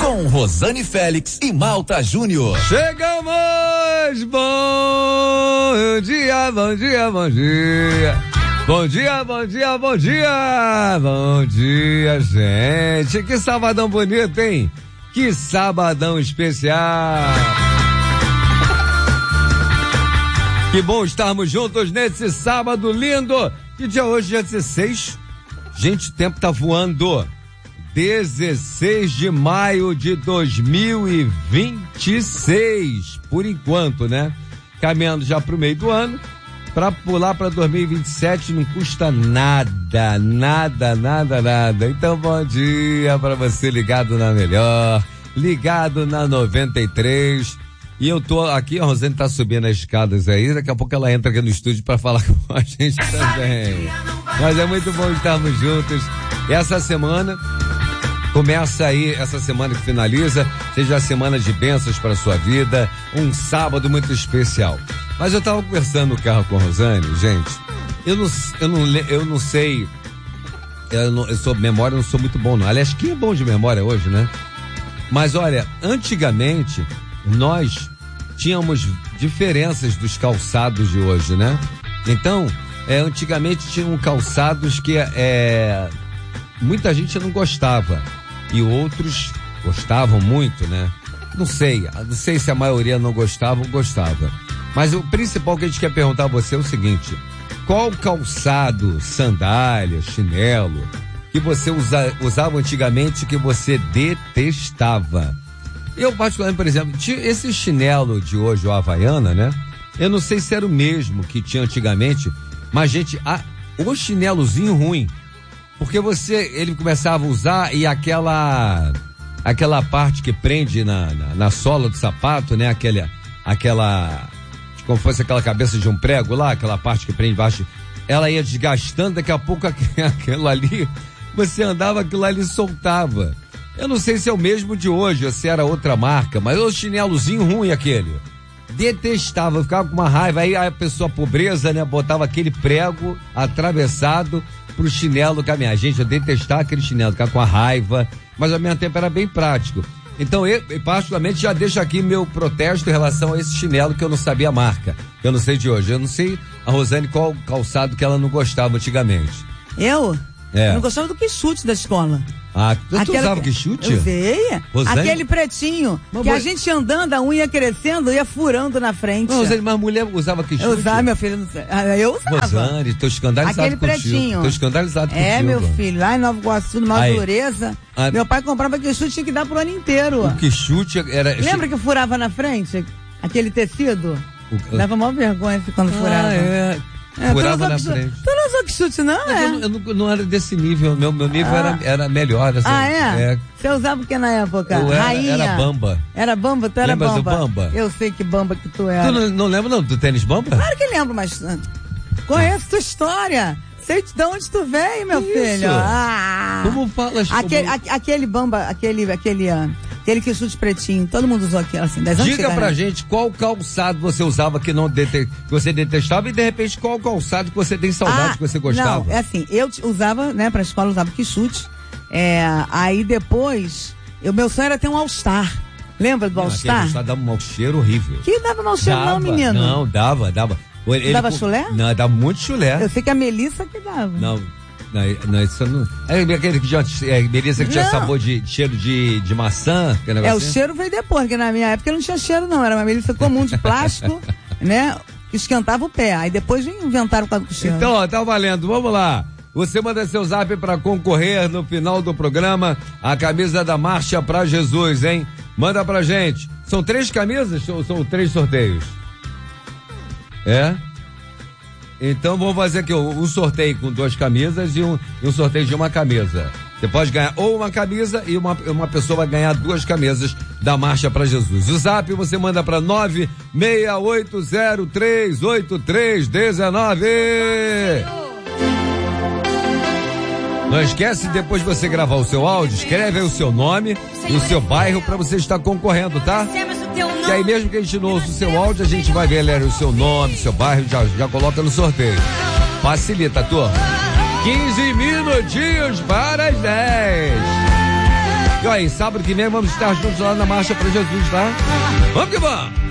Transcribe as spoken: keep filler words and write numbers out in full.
com Rosane Félix e Malta Júnior. Chegamos! Bom dia, bom dia, bom dia. Bom dia, bom dia, bom dia. Bom dia, gente. Que sabadão bonito, hein? Que sabadão especial. Que bom estarmos juntos nesse sábado lindo. Que dia hoje, dia dezesseis? Gente, o tempo tá voando. dezesseis de maio de dois mil e vinte e seis, por enquanto, né? Caminhando já pro meio do ano, pra pular pra dois mil e vinte e sete não custa nada, nada, nada, nada. Então, bom dia pra você ligado na melhor, ligado na noventa e três. E eu tô aqui, a Rosane tá subindo as escadas aí, daqui a pouco ela entra aqui no estúdio pra falar com a gente também. Mas é muito bom estarmos juntos. Essa semana começa aí, essa semana que finaliza, seja a semana de bênçãos para sua vida, um sábado muito especial. Mas eu tava conversando no carro com a Rosane, gente, eu não, eu não, eu não sei, eu, não, eu sou memória, eu não sou muito bom não. Aliás, quem é bom de memória hoje, né? Mas olha, antigamente nós tínhamos diferenças dos calçados de hoje, né? Então, é, antigamente tinham calçados que é, muita gente não gostava e outros gostavam muito, né? Não sei, não sei se a maioria não gostava ou gostava. Mas o principal que a gente quer perguntar a você é o seguinte: qual calçado, sandália, chinelo que você usa, usava antigamente que você detestava? Eu, particularmente, por exemplo, esse chinelo de hoje, o Havaiana, né? Eu não sei se era o mesmo que tinha antigamente, mas, gente, a, o chinelozinho ruim, porque você, ele começava a usar e aquela, aquela parte que prende na, na, na sola do sapato, né? Aquela, aquela, como fosse aquela cabeça de um prego lá, aquela parte que prende embaixo, ela ia desgastando, daqui a pouco aquilo ali, você andava, aquilo ali soltava. Eu não sei se é o mesmo de hoje, ou se era outra marca, mas o chinelozinho ruim aquele. Detestava, ficava com uma raiva, aí a pessoa pobreza, né, botava aquele prego atravessado pro chinelo caminhar. Gente, eu detestava aquele chinelo, ficava com a raiva, mas ao mesmo tempo era bem prático. Então eu, particularmente, já deixo aqui meu protesto em relação a esse chinelo que eu não sabia a marca, que eu não sei de hoje. Eu não sei, a Rosane, qual calçado que ela não gostava antigamente. Eu? É. Eu não gostava do quixute da escola. Ah, tu Aquela... usava quixute? Eu usei. Rosane? Aquele pretinho, mas que você... a gente andando, a unha crescendo, ia furando na frente. Não, Rosane, mas a mulher usava quixute? Eu usava, meu filho, não sei. Eu usava. Rosane, tô escandalizado Aquele contigo. pretinho. Tô escandalizado é, contigo. meu filho, lá em Nova Iguaçu, numa Aí. dureza, Ah. meu pai comprava quixute, tinha que dar pro ano inteiro. O quixute era... Lembra que furava na frente? Aquele tecido? O... Dava maior vergonha quando ah, furava. É. É, furava na quixute. frente. Tu não usou quixute, não, Mas é? eu, não- eu não, não era desse nível, meu, meu nível Ah. era, era melhor. Assim, Ah, é? é. Você usava o que na época? Eu era- Rainha. era bamba. Era bamba? Tu era Lembra do bamba? bamba? Eu sei que bamba que tu era. Tu não, não lembra não do tênis bamba? Claro que lembro, mas ah, conheço tua história. Sei de onde tu veio, meu Que filho. isso? Ah. Como falas? Aquele, como... a- aquele bamba, aquele, aquele, ah, aquele que chute pretinho, todo mundo usou aquilo assim, das Diga antigas, pra né? gente qual calçado você usava que não dete... que você detestava e de repente qual calçado que você tem saudade Ah, que você gostava. Não, é assim, eu t- usava, né, pra escola usava que chute. É, aí depois, o meu sonho era ter um All-Star. Lembra do Não, aquele All-Star? All-Star dava um mau cheiro horrível. Que dava mau cheiro Dava, não, menino. Não, dava, dava. Ele, Dava ele- chulé? Não, dava muito chulé. Eu sei que a Melissa que dava. Não, não, não, isso não. É aquele que tinha, é, Melissa que tinha Não. sabor de cheiro de, de maçã. Que É, o negocinho? cheiro veio depois, porque na minha época não tinha cheiro não, era uma Melissa comum de plástico, né, que esquentava o pé, aí depois inventaram o quadro com cheiro. Então, ó, tá valendo, vamos lá. Você manda seu zap pra concorrer no final do programa a camisa da Marcha pra Jesus, hein? Manda pra gente. São três camisas ou são três sorteios? É? Então vamos fazer aqui um sorteio com duas camisas e um, e um sorteio de uma camisa. Você pode ganhar ou uma camisa e uma, uma pessoa vai ganhar duas camisas da Marcha pra Jesus. O zap você manda pra nove seis oito zero três oito três um nove. Não esquece, depois de você gravar o seu áudio, escreve aí o seu nome e o seu bairro pra você estar concorrendo, tá? Que aí mesmo que a gente não ouça o seu áudio, a gente vai ver ali o seu nome, seu bairro, já, já coloca no sorteio. Facilita, turma. quinze minutinhos para as dez. E aí, sábado que vem vamos estar juntos lá na Marcha pra Jesus, tá? Vamos que vamos!